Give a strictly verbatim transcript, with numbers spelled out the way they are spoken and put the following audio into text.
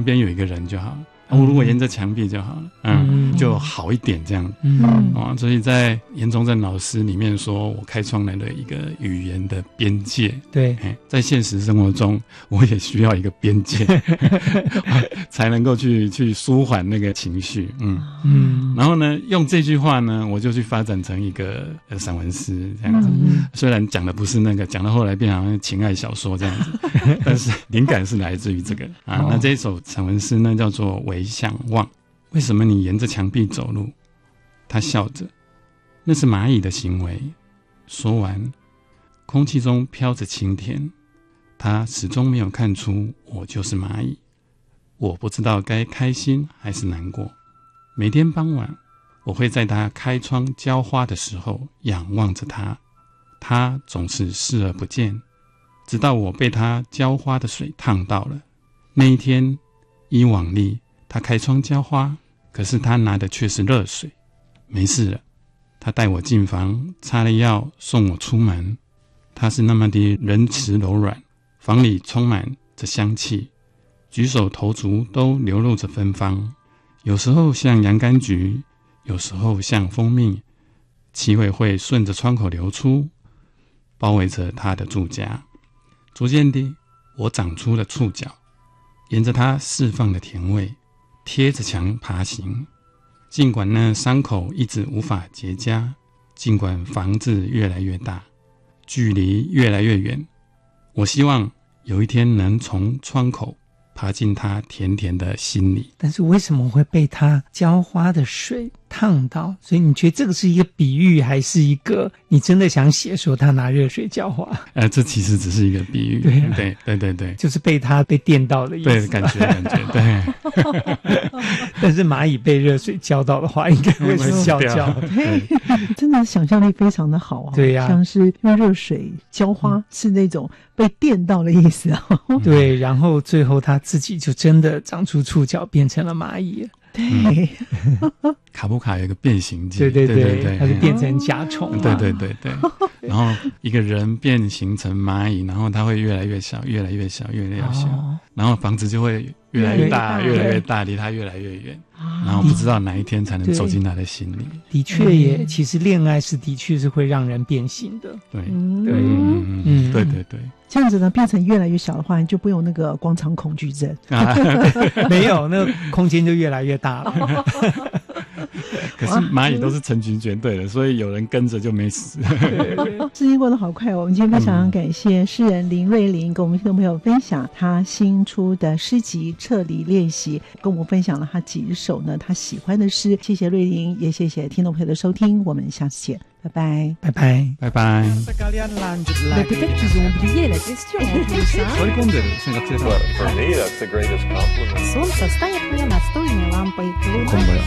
旁边有一个人就好了。我、哦、如果沿着墙壁就好了，嗯，嗯就好一点这样。嗯，哦，所以在严崇正老师里面说，我开创了一个语言的边界。 对， 在现实生活中，我也需要一个边界，才能够去去舒缓那个情绪。嗯嗯，然后呢，用这句话呢，我就去发展成一个呃散文诗这样子。嗯、虽然讲的不是那个，讲到后来变成情爱小说这样子，但是灵感是来自于这个啊。哦、那这一首散文诗呢，叫做《微想望》。为什么你沿着墙壁走路？他笑着，那是蚂蚁的行为。说完，空气中飘着清甜。他始终没有看出我就是蚂蚁。我不知道该开心还是难过。每天傍晚，我会在他开窗浇花的时候仰望着他，他总是视而不见，直到我被他浇花的水烫到了。那一天，依往例，他开窗浇花，可是他拿的却是热水。没事了，他带我进房，擦了药，送我出门。他是那么的仁慈柔软，房里充满着香气，举手投足都流露着芬芳，有时候像洋甘菊，有时候像蜂蜜，气味会顺着窗口流出，包围着他的住家。逐渐地，我长出了触角，沿着他释放的甜味，贴着墙爬行。尽管那伤口一直无法结痂，尽管房子越来越大，距离越来越远，我希望有一天能从窗口爬进他甜甜的心里。 但是为什么会被他浇花的水烫到？所以你觉得这个是一个比喻，还是一个你真的想写说他拿热水浇花？ 呃，这其实只是一个比喻。对、啊、对对对对， 就是被他被电到的意思。 对，感觉感觉对。 但是蚂蚁被热水浇到的话，应该会是笑叫。 对，真的想象力非常的好啊。 对呀、啊， 像是用热水浇花，嗯、是那种被电到的意思啊。 对，然后最后他自己就真的长出触角，变成了蚂蚁了。 对， 嗯、卡夫卡有一个变形记， 对对对对对， 它就变成甲虫， 对对对对。然后一个人变形成蚂蚁，然后它会越来越小，越来越小，越来越小，哦、然后房子就会越来越大，越来越大，离它越来越远。然后不知道哪一天才能走进他的心里。 的确也，嗯、其实恋爱是的确是会让人变形的。 对， 嗯、 对，嗯嗯，对对对。 这样子呢，变成越来越小的话，你就不用那个广场恐惧症。 啊、没有，那空间就越来越大了。 可是蚂蚁都是成群结队的，所以有人跟着就没死。 时间过得好快哦！我们今天非常感谢诗人林瑞麟跟我们听众朋友分享他新出的诗集《撤离练习》，跟我们分享了他几首呢他喜欢的诗。谢谢瑞麟，也谢谢听众朋友的收听，我们下次见，拜拜， 拜拜， 拜拜。 Peut-être qu'ils ont oublié la question en plus, hein? For me, that's the greatest compliment. Солнце встанет мне настольной лампой.